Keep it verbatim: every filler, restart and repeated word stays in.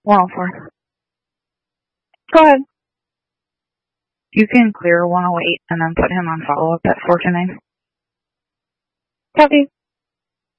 one oh four. Go ahead. You can clear one oh eight and then put him on follow-up at four two nine. Copy.